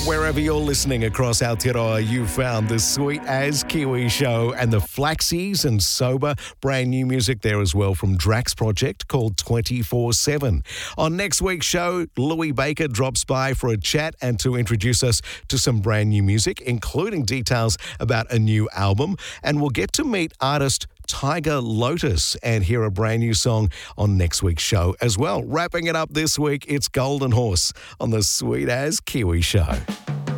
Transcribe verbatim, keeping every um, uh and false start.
Wherever you're listening across Aotearoa, you found the Sweet As Kiwi Show and the Flaxies and Sober. Brand new music there as well from Drax Project called twenty-four seven. On next week's show, Louis Baker drops by for a chat and to introduce us to some brand new music, including details about a new album. And we'll get to meet artist Tiger Lotus and hear a brand new song on next week's show as well. Wrapping it up this week, it's Golden Horse on the Sweet As Kiwi Show.